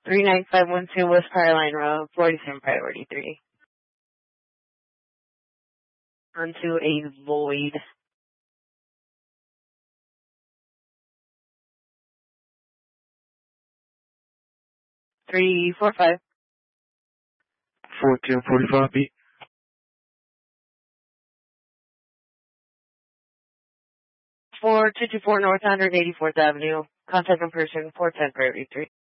39512 West Caroline Road, 47 priority 3. Onto a void. 345. 1445 beat. 4224 North 184th Avenue. Contact in person, 410 priority 3.